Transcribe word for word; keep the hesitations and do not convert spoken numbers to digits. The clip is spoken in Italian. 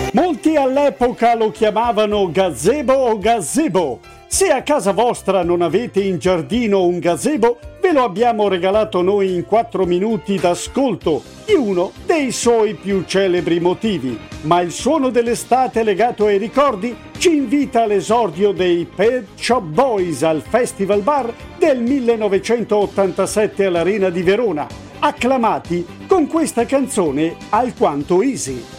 Molti all'epoca lo chiamavano gazebo o gazebo. Se a casa vostra non avete in giardino un gazebo, ve lo abbiamo regalato noi in quattro minuti d'ascolto di uno dei suoi più celebri motivi. Ma il suono dell'estate legato ai ricordi ci invita all'esordio dei Pet Shop Boys al Festival Bar del millenovecentottantasette all'Arena di Verona, acclamati con questa canzone alquanto easy.